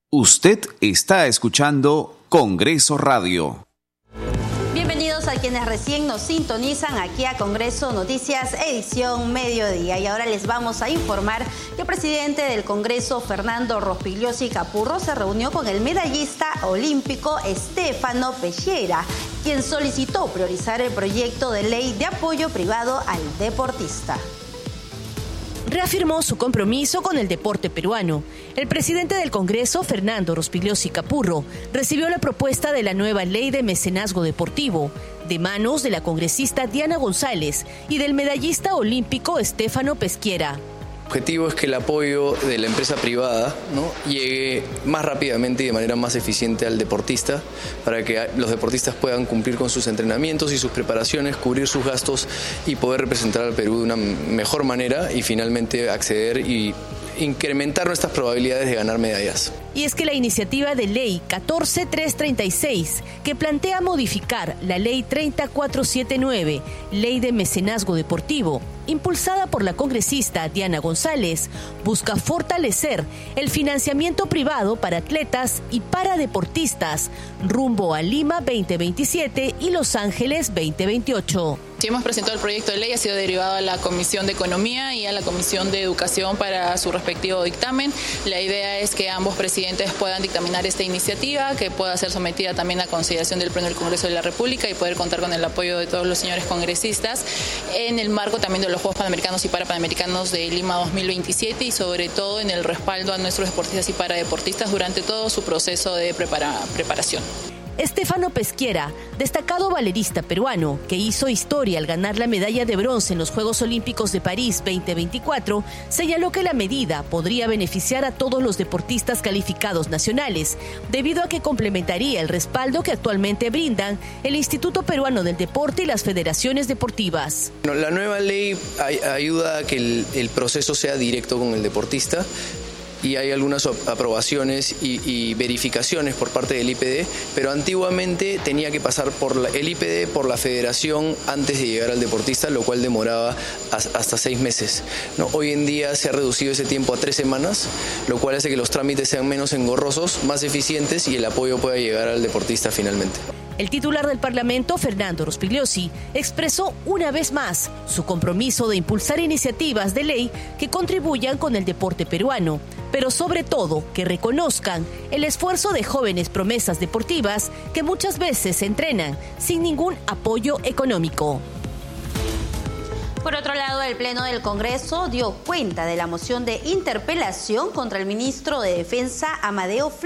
Usted está escuchando Congreso Radio. Bienvenidos a quienes recién nos sintonizan aquí a Congreso Noticias, edición mediodía. Y ahora les vamos a informar que el presidente del Congreso, Fernando Rospigliosi Capurro, se reunió con el medallista olímpico Stefano Peschiera, quien solicitó priorizar el proyecto de ley de apoyo privado al deportista. Reafirmó su compromiso con el deporte peruano. El presidente del Congreso, Fernando Rospigliosi Capurro, recibió la propuesta de la nueva ley de mecenazgo deportivo, de manos de la congresista Diana González y del medallista olímpico Stefano Peschiera. El objetivo es que el apoyo de la empresa privada, llegue más rápidamente y de manera más eficiente al deportista, para que los deportistas puedan cumplir con sus entrenamientos y sus preparaciones, cubrir sus gastos y poder representar al Perú de una mejor manera y finalmente acceder y incrementar nuestras probabilidades de ganar medallas. Y es que la iniciativa de ley 14336, que plantea modificar la ley 30479, ley de mecenazgo deportivo, impulsada por la congresista Diana González, busca fortalecer el financiamiento privado para atletas y para deportistas rumbo a Lima 2027 y Los Ángeles 2028. Sí, hemos presentado el proyecto de ley, ha sido derivado a la Comisión de Economía y a la Comisión de Educación para su respectivo dictamen. La idea es que ambos presidentes puedan dictaminar esta iniciativa, que pueda ser sometida también a consideración del Pleno del Congreso de la República y poder contar con el apoyo de todos los señores congresistas en el marco también de los Juegos Panamericanos y Parapanamericanos de Lima 2027 y sobre todo en el respaldo a nuestros deportistas y paradeportistas durante todo su proceso de preparación. Stefano Peschiera, destacado valerista peruano, que hizo historia al ganar la medalla de bronce en los Juegos Olímpicos de París 2024, señaló que la medida podría beneficiar a todos los deportistas calificados nacionales, debido a que complementaría el respaldo que actualmente brindan el Instituto Peruano del Deporte y las federaciones deportivas. La nueva ley ayuda a que el proceso sea directo con el deportista, y hay algunas aprobaciones y verificaciones por parte del IPD, pero antiguamente tenía que pasar por el IPD, por la federación, antes de llegar al deportista, lo cual demoraba hasta 6 meses. Hoy en día se ha reducido ese tiempo a 3 semanas, lo cual hace que los trámites sean menos engorrosos, más eficientes y el apoyo pueda llegar al deportista finalmente. El titular del Parlamento, Fernando Rospigliosi, expresó una vez más su compromiso de impulsar iniciativas de ley que contribuyan con el deporte peruano, pero sobre todo que reconozcan el esfuerzo de jóvenes promesas deportivas que muchas veces se entrenan sin ningún apoyo económico. Por otro lado, el Pleno del Congreso dio cuenta de la moción de interpelación contra el ministro de Defensa, Amadeo Flores.